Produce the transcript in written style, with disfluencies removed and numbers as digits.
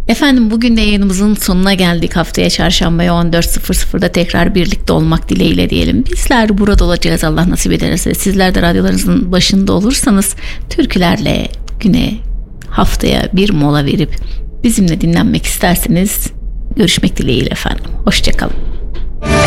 Efendim bugün de yayınımızın sonuna geldik. Haftaya çarşambaya 14.00'da tekrar birlikte olmak dileğiyle diyelim. Bizler burada olacağız Allah nasip ederse. Sizler de radyolarınızın başında olursanız türkülerle güne, haftaya bir mola verip bizimle dinlenmek isterseniz görüşmek dileğiyle efendim. Hoşçakalın.